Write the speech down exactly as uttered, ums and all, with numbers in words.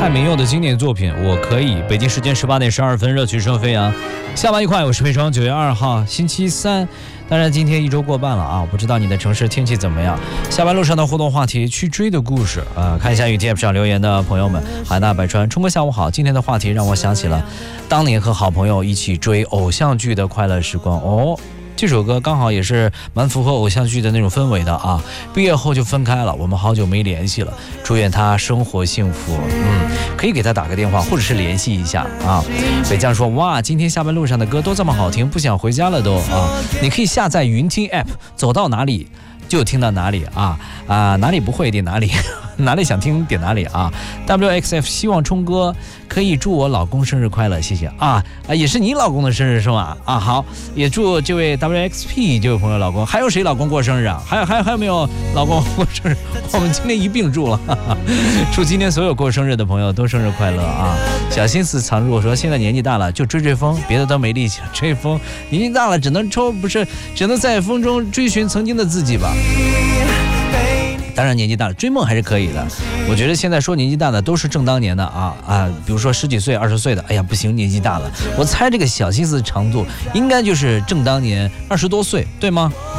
蔡明佑的经典作品《我可以》。北京时间十八点十二分，热曲声飞扬。下班愉快，我是佩双。九月二号，星期三。当然，今天一周过半了啊，我不知道你的城市天气怎么样。下班路上的互动话题，去追的故事啊、呃，看一下雨 T F 上留言的朋友们。海纳百川，冲哥下午好。今天的话题让我想起了当年和好朋友一起追偶像剧的快乐时光哦。这首歌刚好也是蛮符合偶像剧的那种氛围的啊。毕业后就分开了，我们好久没联系了，祝愿他生活幸福。嗯，可以给他打个电话，或者是联系一下啊。北江说，哇，今天下班路上的歌都这么好听，不想回家了都啊。你可以下载云听 app， 走到哪里就听到哪里啊啊，哪里不会点哪里，哪里想听点哪里啊。W X F 希望冲哥可以祝我老公生日快乐，谢谢啊啊，也是你老公的生日是吗？啊，好，也祝这位 W X P 这位朋友老公，还有谁老公过生日啊？还有还有还有没有老公过生日？我们今天一并祝了，哈哈，祝今天所有过生日的朋友都生日快乐啊！小心思藏住，说现在年纪大了就追追风，别的都没力气了，追风年纪大了只能抽，不是只能在风中追寻曾经的自己吧。当然年纪大了追梦还是可以的，我觉得现在说年纪大的都是正当年的啊啊，比如说十几岁二十岁的，哎呀不行年纪大了，我猜这个小心思长度应该就是正当年二十多岁，对吗？